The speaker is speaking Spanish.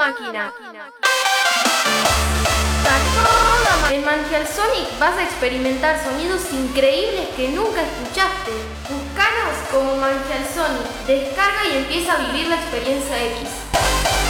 máquina. En Mangial-Sonic vas a experimentar sonidos increíbles que nunca escuchaste. Buscanos como Mangial-Sonic. Descarga y empieza a vivir la experiencia X.